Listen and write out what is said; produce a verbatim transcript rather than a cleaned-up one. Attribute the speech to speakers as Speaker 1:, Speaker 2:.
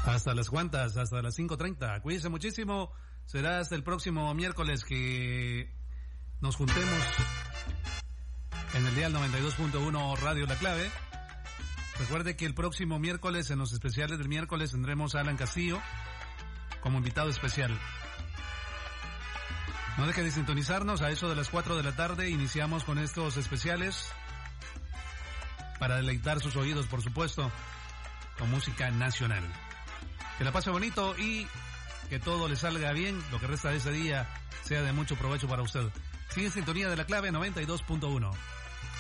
Speaker 1: Hasta las cuantas, hasta las cinco treinta. Cuídense muchísimo. Será hasta el próximo miércoles que nos juntemos en el dial noventa y dos punto uno Radio La Clave. Recuerde que el próximo miércoles, en los especiales del miércoles, tendremos a Alan Castillo como invitado especial. No deje de sintonizarnos. A eso de las cuatro de la tarde iniciamos con estos especiales para deleitar sus oídos, por supuesto, con música nacional. Que la pase bonito y que todo le salga bien. Lo que resta de ese día sea de mucho provecho para usted. Sigue en sintonía de La Clave noventa y dos punto uno.